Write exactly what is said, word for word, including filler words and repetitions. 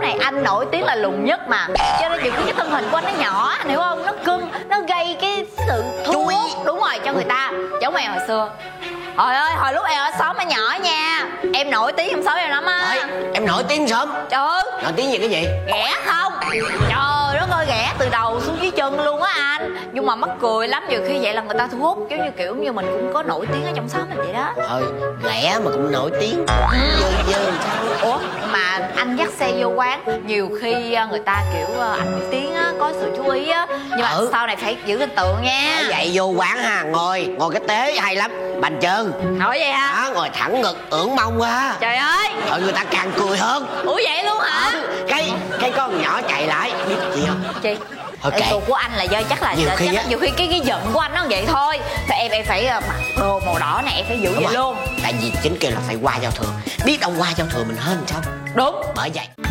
này anh nổi tiếng là lùn nhất mà, cho nên nhiều khi cái thân hình của anh nó nhỏ, anh hiểu không? Nó cưng, nó gây cái sự thu hút, đúng rồi, cho người ta. Giống mày hồi xưa, trời ơi, hồi lúc em ở xóm em nhỏ nha, em nổi tiếng trong xóm em lắm á. Em nổi tiếng sớm? Trời, nổi tiếng về cái gì? ghẻ không? Trời đất ơi, ghẻ từ đầu xuống dưới chân luôn á anh. Nhưng mà mắc cười lắm, nhiều khi vậy là người ta thu hút, giống như kiểu như mình cũng có nổi tiếng ở trong xóm mình vậy đó. Thôi ghẻ mà cũng nổi tiếng, dơ dơ sao? Ủa mà anh dắt xe vô quán, nhiều khi người ta kiểu anh nổi tiếng á, có sự chú ý á, nhưng mà ừ. sau này phải giữ hình tượng nha. Ở vậy vô quán ha, ngồi ngồi cái tế hay lắm, bành trơn. Nói vậy hả? Đó, ngồi thẳng ngực ưỡn mông qua. Trời ơi, rồi người ta càng cười hơn. Ủa vậy luôn hả? Ừ, cái cái con nhỏ chạy lại biết gì không? Chị Okay. Ê, của anh là do chắc là nhiều khi, chắc, á, nhiều khi cái cái giận của anh nó vậy thôi. Thì em em phải mặc đồ màu đỏ này, em phải giữ vậy luôn. Tại vì chính kêu là phải qua giao thừa, biết đâu qua giao thừa mình hên sao? Đúng. Bởi vậy